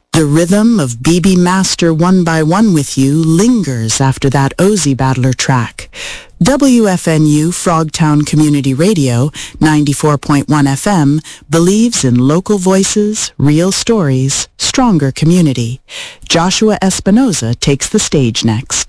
The rhythm of BB Master One by One with You lingers after that Ozzy Battler track. WFNU Frogtown Community Radio, 94.1 FM, believes in local voices, real stories, stronger community. Joshua Espinoza takes the stage next.